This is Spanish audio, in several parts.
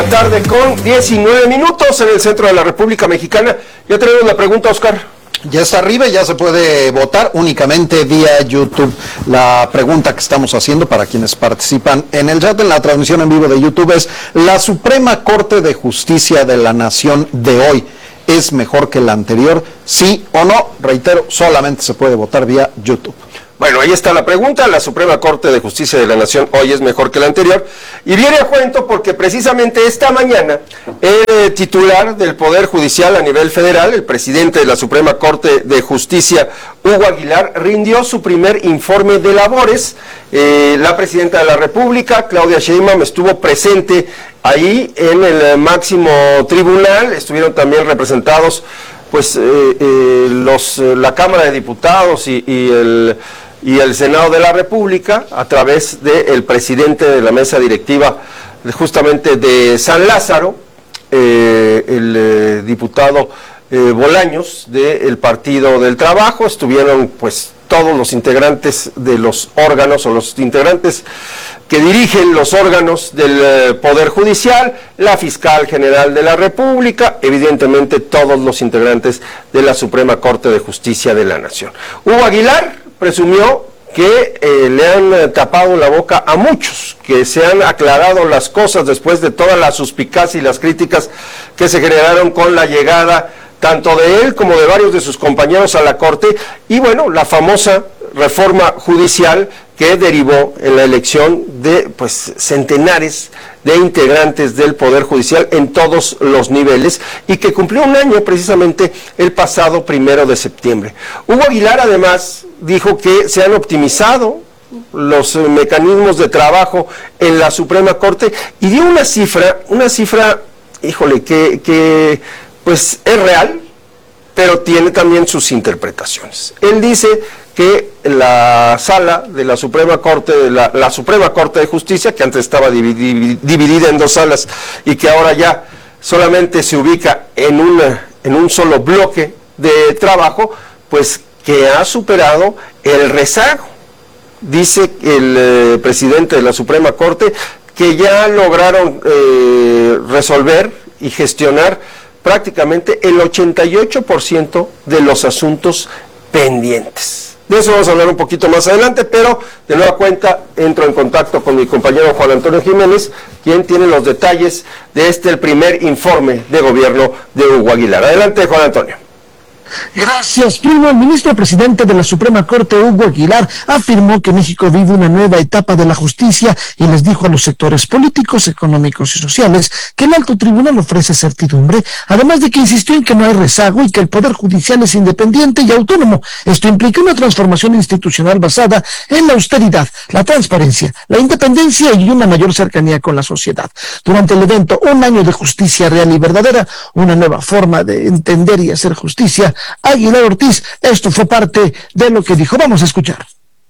Tarde con 19 minutos en el centro de la República Mexicana. Ya tenemos la pregunta, Oscar. Ya está arriba y ya se puede votar únicamente vía YouTube. La pregunta que estamos haciendo para quienes participan en el chat, en la transmisión en vivo de YouTube, es: ¿la Suprema Corte de Justicia de la Nación de hoy es mejor que la anterior? ¿Sí o no? Reitero, solamente se puede votar vía YouTube. Bueno, ahí está la pregunta. La Suprema Corte de Justicia de la Nación hoy es mejor que la anterior. Y viene a cuento porque precisamente esta mañana el titular del Poder Judicial a nivel federal, el presidente de la Suprema Corte de Justicia, Hugo Aguilar, rindió su primer informe de labores. La presidenta de la República, Claudia Sheinbaum, estuvo presente ahí en el máximo tribunal. Estuvieron también representados pues la Cámara de Diputados y el Senado de la República, a través del presidente de la mesa directiva justamente de San Lázaro, el diputado Bolaños del Partido del Trabajo. Estuvieron pues todos los integrantes de los órganos, o los integrantes que dirigen los órganos del Poder Judicial, la Fiscal General de la República, evidentemente todos los integrantes de la Suprema Corte de Justicia de la Nación. Hugo Aguilar presumió que le han tapado la boca a muchos, que se han aclarado las cosas después de toda la suspicacia y las críticas que se generaron con la llegada tanto de él como de varios de sus compañeros a la Corte, y bueno, la famosa reforma judicial que derivó en la elección de pues centenares de integrantes del Poder Judicial en todos los niveles, y que cumplió un año precisamente el pasado 1 de septiembre. Hugo Aguilar además dijo que se han optimizado los mecanismos de trabajo en la Suprema Corte, y dio una cifra, híjole, que pues es real, pero tiene también sus interpretaciones. Él dice que la sala de la Suprema Corte, la Suprema Corte de Justicia, que antes estaba dividida en dos salas y que ahora ya solamente se ubica en un solo bloque de trabajo, pues que ha superado el rezago. Dice el presidente de la Suprema Corte que ya lograron resolver y gestionar prácticamente el 88% de los asuntos pendientes. De eso vamos a hablar un poquito más adelante, pero de nueva cuenta entro en contacto con mi compañero Juan Antonio Jiménez, quien tiene los detalles de el primer informe de gobierno de Hugo Aguilar. Adelante, Juan Antonio. Gracias, primo. El ministro presidente de la Suprema Corte, Hugo Aguilar, afirmó que México vive una nueva etapa de la justicia y les dijo a los sectores políticos, económicos y sociales que el alto tribunal ofrece certidumbre, además de que insistió en que no hay rezago y que el Poder Judicial es independiente y autónomo. Esto implica una transformación institucional basada en la austeridad, la transparencia, la independencia y una mayor cercanía con la sociedad. Durante el evento Un año de justicia real y verdadera, una nueva forma de entender y hacer justicia, Aguilar Ortiz, esto fue parte de lo que dijo. Vamos a escuchar.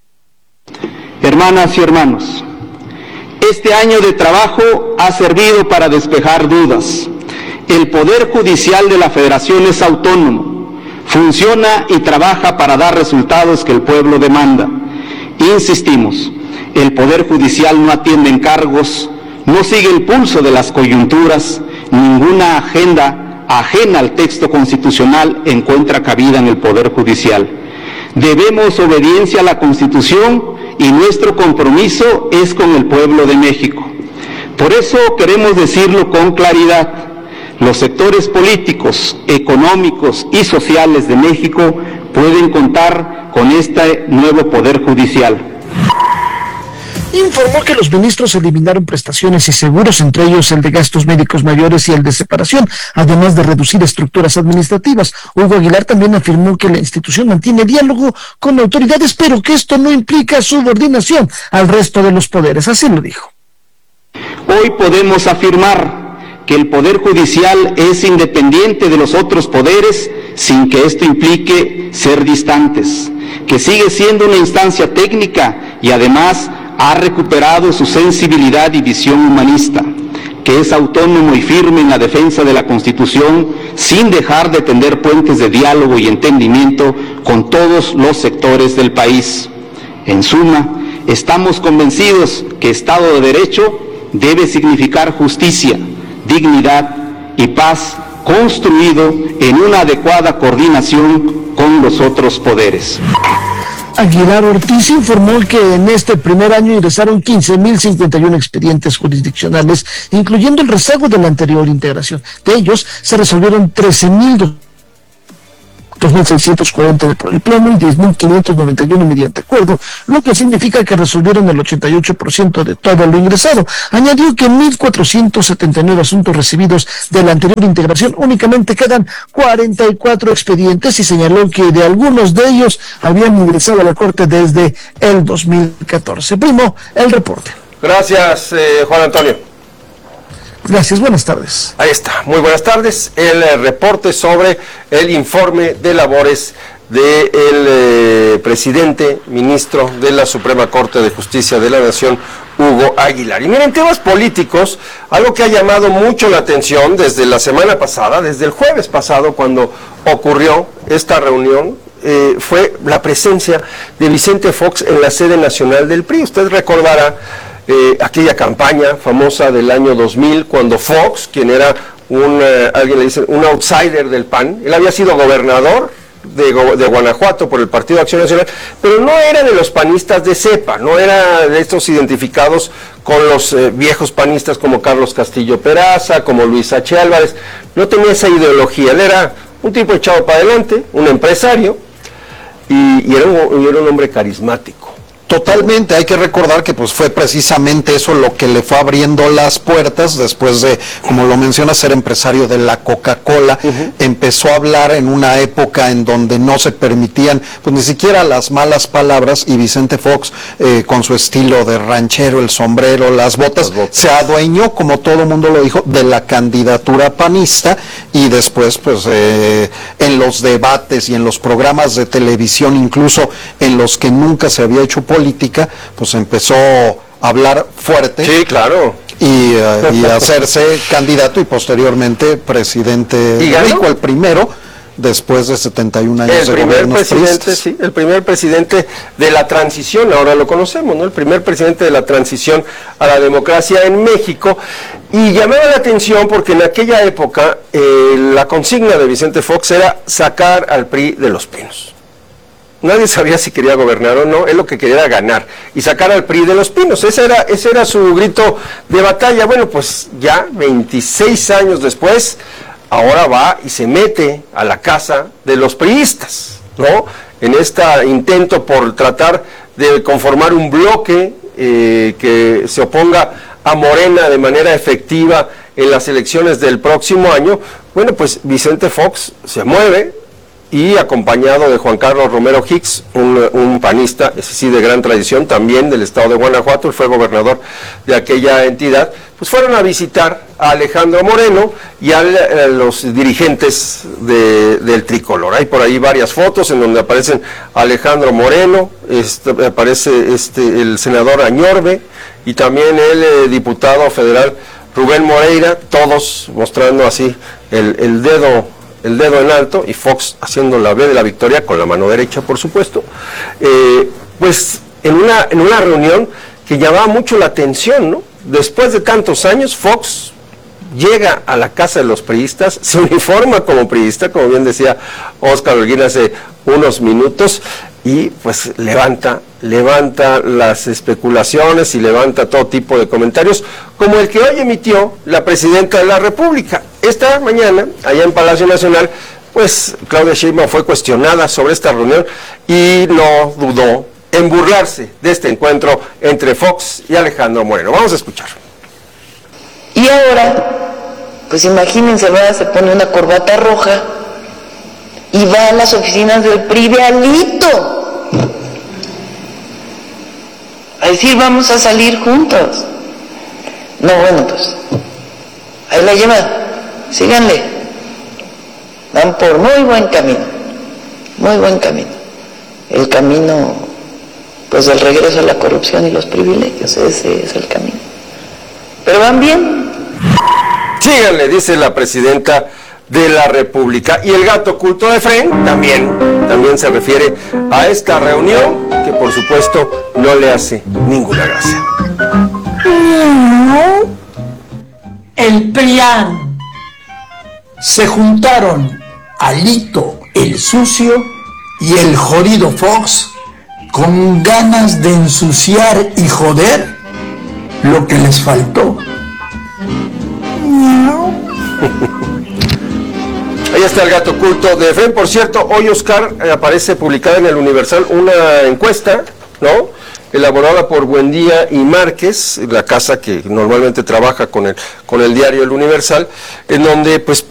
Hermanas y hermanos, este año de trabajo ha servido para despejar dudas. El Poder Judicial de la Federación es autónomo, funciona y trabaja para dar resultados que el pueblo demanda. Insistimos, el Poder Judicial no atiende encargos, no sigue el pulso de las coyunturas, ninguna agenda ajena al texto constitucional encuentra cabida en el Poder Judicial. Debemos obediencia a la Constitución y nuestro compromiso es con el pueblo de México. Por eso queremos decirlo con claridad: los sectores políticos, económicos y sociales de México pueden contar con este nuevo Poder Judicial. Informó que los ministros eliminaron prestaciones y seguros, entre ellos el de gastos médicos mayores y el de separación, además de reducir estructuras administrativas. Hugo Aguilar también afirmó que la institución mantiene diálogo con autoridades, pero que esto no implica subordinación al resto de los poderes. Así lo dijo. Hoy podemos afirmar que el Poder Judicial es independiente de los otros poderes sin que esto implique ser distantes, que sigue siendo una instancia técnica y además ha recuperado su sensibilidad y visión humanista, que es autónomo y firme en la defensa de la Constitución sin dejar de tender puentes de diálogo y entendimiento con todos los sectores del país. En suma, estamos convencidos que Estado de Derecho debe significar justicia, dignidad y paz construido en una adecuada coordinación con los otros poderes. Aguilar Ortiz informó que en este primer año ingresaron 15.051 expedientes jurisdiccionales, incluyendo el rezago de la anterior integración. De ellos se resolvieron 2.640 por el pleno y 10.591 mediante acuerdo, lo que significa que resolvieron el 88% de todo lo ingresado. Añadió que 1.479 asuntos recibidos de la anterior integración únicamente quedan 44 expedientes y señaló que de algunos de ellos habían ingresado a la Corte desde el 2014. Primo, el reporte. Gracias, Juan Antonio. Gracias, buenas tardes. Ahí está, muy buenas tardes. El reporte sobre el informe de labores del presidente, ministro de la Suprema Corte de Justicia de la Nación, Hugo Aguilar. Y miren, temas políticos, algo que ha llamado mucho la atención desde la semana pasada, desde el jueves pasado, cuando ocurrió esta reunión, fue la presencia de Vicente Fox en la sede nacional del PRI. Usted recordará aquella campaña famosa del año 2000, cuando Fox, quien era alguien le dice, un outsider del PAN, él había sido gobernador de Guanajuato por el Partido Acción Nacional, pero no era de los panistas de cepa, no era de estos identificados con los viejos panistas como Carlos Castillo Peraza, como Luis H. Álvarez, no tenía esa ideología, él era un tipo echado para adelante, un empresario, y era un hombre carismático. Totalmente, hay que recordar que pues fue precisamente eso lo que le fue abriendo las puertas después de, como lo menciona, ser empresario de la Coca-Cola. Empezó a hablar en una época en donde no se permitían pues ni siquiera las malas palabras, y Vicente Fox con su estilo de ranchero, el sombrero, las botas, se adueñó, como todo mundo lo dijo, de la candidatura panista, y después pues en los debates y en los programas de televisión, incluso en los que nunca se había hecho política, pues empezó a hablar fuerte. Sí, claro. Y a hacerse candidato y posteriormente presidente de México, el primero después de 71 años de gobierno. Sí, el primer presidente de la transición, ahora lo conocemos, ¿no? El primer presidente de la transición a la democracia en México. Y llamaba la atención porque en aquella época la consigna de Vicente Fox era sacar al PRI de Los Pinos. Nadie sabía si quería gobernar o no, él lo que quería era ganar y sacar al PRI de Los Pinos. Ese era su grito de batalla. Bueno, pues ya 26 años después, ahora va y se mete a la casa de los priistas, ¿no? En este intento por tratar de conformar un bloque que se oponga a Morena de manera efectiva en las elecciones del próximo año. Bueno, pues Vicente Fox se mueve, y acompañado de Juan Carlos Romero Hicks, un panista, ese sí de gran tradición, también del estado de Guanajuato, él fue gobernador de aquella entidad, pues fueron a visitar a Alejandro Moreno y a los dirigentes del tricolor. Hay por ahí varias fotos en donde aparecen Alejandro Moreno, aparece el senador Añorbe y también el diputado federal Rubén Moreira, todos mostrando así el dedo en alto, y Fox haciendo la V de la victoria con la mano derecha, por supuesto, pues en una reunión que llamaba mucho la atención, ¿no? Después de tantos años, Fox llega a la casa de los priistas, se uniforma como priista, como bien decía Óscar Holguín hace unos minutos, y pues levanta las especulaciones y levanta todo tipo de comentarios, como el que hoy emitió la presidenta de la República. Esta mañana, allá en Palacio Nacional, pues Claudia Sheinbaum fue cuestionada sobre esta reunión y no dudó en burlarse de este encuentro entre Fox y Alejandro Moreno. Vamos a escuchar. Y ahora, pues imagínense, ¿verdad? Se pone una corbata roja y va a las oficinas del PRI de Alito a decir vamos a salir juntos. No, bueno, pues ahí la llevan, síganle, van por muy buen camino, el camino pues del regreso a la corrupción y los privilegios, ese es el camino, pero van bien. Síganle, dice la presidenta de la República. Y el gato oculto de Fren también se refiere a esta reunión, que por supuesto no le hace ninguna gracia. el PRIAN. Se juntaron Alito el sucio y el jodido Fox con ganas de ensuciar y joder lo que les faltó. Ahí está el gato oculto de Efraín. Por cierto, hoy, Oscar, aparece publicada en el Universal una encuesta, ¿no?, elaborada por Buendía y Márquez, la casa que normalmente trabaja con el diario El Universal, en donde pues